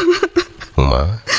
উমা,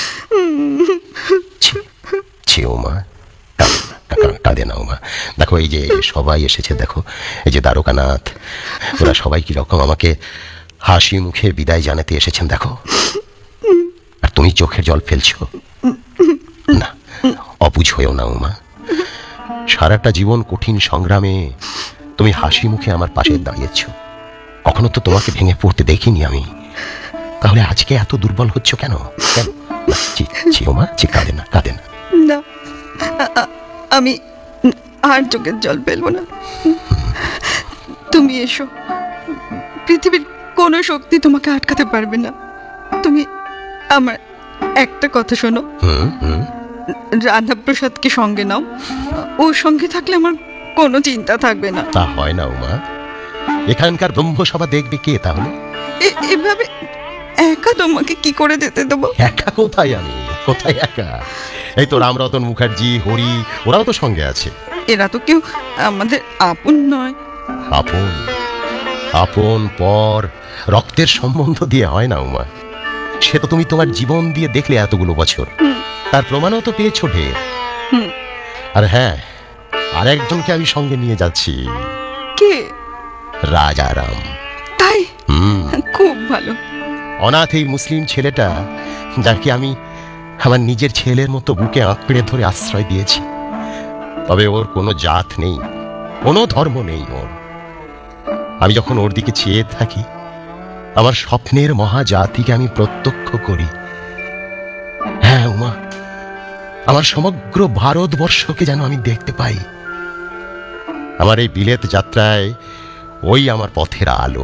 ছি উমা, কাঁদে না উমা। দেখো এই যে সবাই এসেছে, দেখো এই যে দ্বারকানাথ, ওরা সবাই কিরকম আমাকে হাসি মুখে বিদায় জানাতে এসেছেন দেখো। আর তুমি চোখের জল ফেলছো না, অবুঝ হয়েও না উমা। সারাটা জীবন কঠিন সংগ্রামে তুমি হাসি মুখে আমার পাশে দাঁড়িয়েছ, কখনো তো তোমাকে ভেঙে পড়তে দেখিনি আমি। তাহলে আজকে এত দুর্বল হচ্ছ কেন? উমা, কাঁদে না, কাঁদে না। না, আমি আর চোখের জল ফেলবো না। তুমি এসো, পৃথিবীর কোনো শক্তি তোমাকে আটকাতে পারবে না। তুমি আমার একটা কথা শোনো, রাধাপ্রসাদকে সঙ্গে নাও। ওর সঙ্গে থাকলে আমার কোনো চিন্তা থাকবে না। তা হয় না উমা, এখানকার ব্রহ্মসভা দেখবে কে তাহলে? এভাবে একা তোমাকে কি করে যেতে দেবো? একা কোথায়? আমি কোথায় একা? এই তো রামরতন মুখার্জি, হরি, ওরাও তো সঙ্গে আছে। এরা তো কেউ আমাদের আপন নয়। আপন আপন পর রক্তের সম্বন্ধ দিয়ে হয় না উমা। সে তো তুমি তোমার জীবন দিয়ে দেখলে এতগুলো বছর, তার প্রমাণও তো পেয়েছো ঢের। আর হ্যাঁ, আর একজনকে আমি সঙ্গে নিয়ে যাচ্ছি। কে? রাজারাম। তাই? খুব ভালো। অনাথ এই মুসলিম ছেলেটা, যাকে আমি আমার নিজের ছেলের মতো বুকে আঁকড়ে ধরে আশ্রয় দিয়েছি। তবে ওর কোনো জাত নেই, কোনো ধর্ম নেই ওর। আমি যখন ওর দিকে চেয়ে থাকি, আমার স্বপ্নের মহাজাতিকে আমি প্রত্যক্ষ করি। হ্যাঁ উমা, আমার সমগ্র ভারতবর্ষকে যেন আমি দেখতে পাই। আমার এই বিলেত যাত্রায় ওই আমার পথের আলো।